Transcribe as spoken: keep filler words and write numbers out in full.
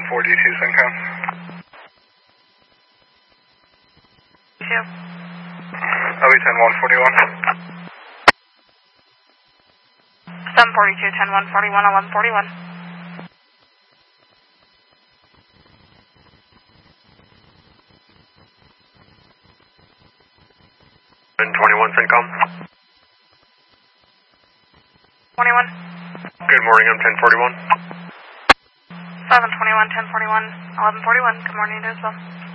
forty-two, Syncom. Two. L B ten one forty-one. seven forty-two, ten one forty-one, eleven forty-one. ten twenty-one, Syncom. twenty-one. Good morning, I'm ten forty-one. seven twenty-one, ten forty-one, eleven forty-one. Good morning as well.